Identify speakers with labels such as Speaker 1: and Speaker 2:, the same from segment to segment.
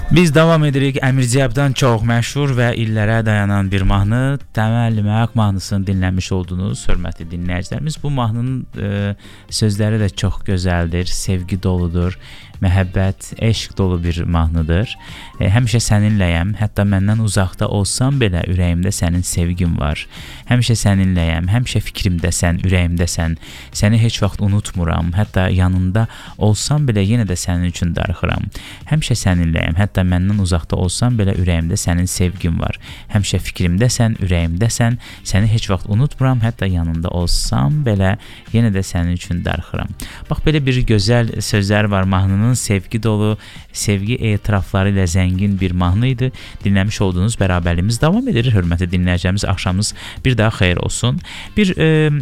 Speaker 1: Biz davam edirik Əmirciyabdan çox məşhur və illərə dayanan bir mahnı Təməl Məhəq mahnısını dinləmiş oldunuz, hörmətli dinləyicilərimiz. Bu mahnının sözləri də çox gözəldir, sevgi doludur, məhəbbət, eşq dolu bir mahnıdır. Həmişə səninləyəm, hətta məndən uzaqda olsam belə ürəyimdə sənin sevgin var. Həmişə səninləyəm, həmişə fikrimdəsən, ürəyimdəsən. Səni heç vaxt unutmuram, hətta yanında olsam belə yenə də sənin üçün darıxıram. Həmişə səninləyəm, hətta məndən uzaqda olsam belə ürəyimdə sənin sevgin var. Həmişə fikrimdəsən, ürəyimdəsən. Səni heç vaxt unutmuram, hətta yanında olsam belə yenə də sənin üçün darıxıram. Bax, belə bir gözəl sözlər var mahnının. Sevgi dolu, sevgi etirafları ilə zəngin bir mahnı idi. Dinləmiş olduğunuz bərabərliyimiz davam edir. Hörmətli dinləyicilərimiz, axşamınız bir daha xeyir olsun. Bir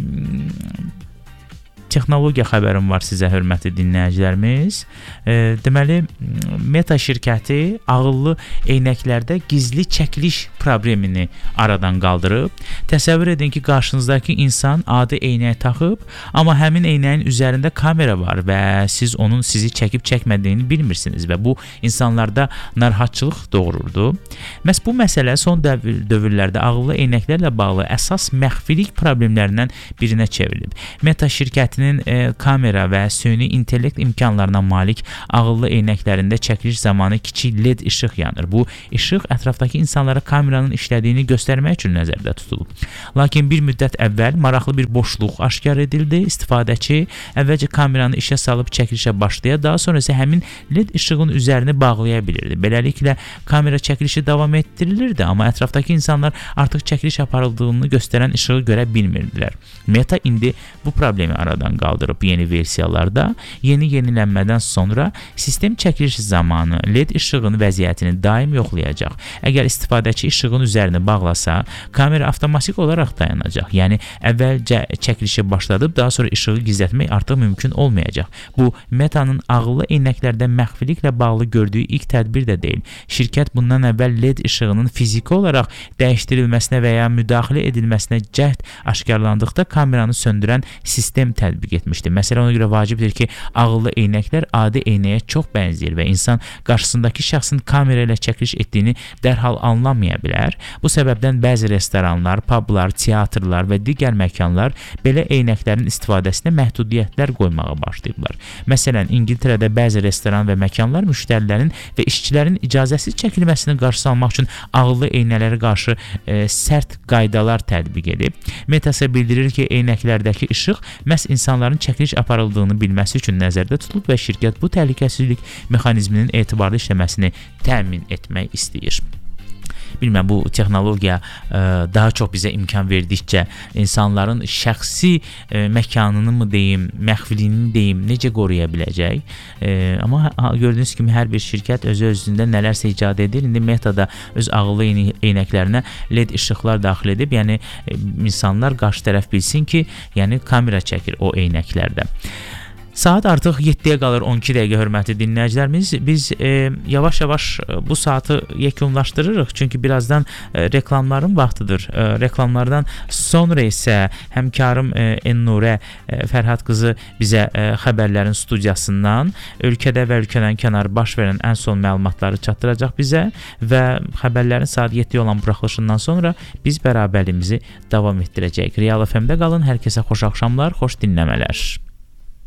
Speaker 1: texnologiya xəbərim var sizə, hörmətli dinləyicilərimiz. Deməli, Meta şirkəti ağıllı eynəklərdə gizli çəkiliş problemini aradan qaldırıb. Təsəvvür edin ki, qarşınızdakı insan adi eynək taxıb, amma həmin eynəyin üzərində kamera var və siz onun sizi çəkib çəkmədiyini bilmirsiniz və bu insanlarda narahatçılıq doğururdu. Məhz bu məsələ son dövrlərdə ağıllı eynəklərlə bağlı əsas məxfilik problemlərindən birinə çevrilib. Meta şirkəti kamera və süni intellekt imkanlarına malik ağıllı eynəklərində çəkiliş zamanı kiçik LED işıq yanır. Bu işıq ətrafdakı insanlara kameranın işlədiyini göstərmək üçün nəzərdə tutulub. Lakin bir müddət əvvəl maraqlı bir boşluq aşkar edildi. İstifadəçi əvvəlcə kameranı işə salıb çəkilişə başlaya, daha sonra isə həmin LED işığın üzərini bağlaya bilirdi. Beləliklə kamera çəkilişi davam etdirilirdi, amma ətrafdakı insanlar artıq çəkiliş aparıldığını göstərən işığı görə bilmirdilər. Meta indi bu problemi aradan qaldırıb. Yeni versiyalarda yenilənmədən sonra sistem çəkiliş zamanı LED işığının vəziyyətini daim yoxlayacaq. Əgər istifadəçi işığın üzərini bağlasa, kamera avtomatik olaraq dayanacaq. Yəni əvvəlcə çəkilişi başladıb, daha sonra işığı gizlətmək artıq mümkün olmayacaq. Bu Meta'nın ağıllı eynəklərdə məxfiliklə bağlı gördüyü ilk tədbir də deyil. Şirkət bundan əvvəl LED işığının fiziki olaraq dəyişdirilməsinə və ya müdaxilə edilməsinə cəhd aşkarlandıqda kameranı söndürən sistem tətbiq etmişdi. Məsələn, ona görə vacibdir ki, ağıllı eynəklər adi eynəyə çox bənzəyir və insan qarşısındakı şəxsin kamera ilə çəkiliş etdiyini dərhal anlamaya bilər. Bu səbəbdən bəzi restoranlar, publar, teatrlar və digər məkanlar belə eynəklərin istifadəsinə məhdudiyyətlər qoymağa başlayıblar. Məsələn, İngiltərədə bəzi restoran və məkanlar müştərilərin və işçilərin icazəsiz çəkilməsini qarşısı almaq üçün ağıllı eynələrə qarşı sərt qaydalar tətbiq edib. Meta isə bildirir ki, eynəklərdəki işıq məhz insanların çəkiliş aparıldığını bilməsi üçün nəzərdə tutulub və şirkət bu təhlükəsizlik mexanizminin etibarlı işləməsini təmin etmək istəyir. Bilməm, bu texnologiya daha çox bizə imkan verdikcə insanların şəxsi məkanını mı deyim, məxfiliyini deyim, necə qoruya biləcək? Amma gördüyünüz kimi hər bir şirkət özü-özündə nələrsə icad edir. İndi Meta da öz ağıllı eynəklərinə LED işıqlar daxil edib, yəni insanlar qarşı tərəf bilsin ki, yəni kamera çəkir o eynəklərdə. Saat artıq 7-yə qalır 12 dəqiqə, hörmətli dinləyicilərimiz. Biz yavaş-yavaş bu saatı yekunlaşdırırıq, çünki birazdan reklamların vaxtıdır. Reklamlardan sonra isə həmkarım Ennurə Fərhad qızı bizə xəbərlərin studiyasından ölkədə və ölkədən kənar baş verən ən son məlumatları çatdıracaq bizə və xəbərlərin saat 7-yə olan buraxılışından sonra biz bərabərliyimizi davam etdirəcəyik. Real FM-də qalın, hər kəsə xoş axşamlar, xoş dinləmələr.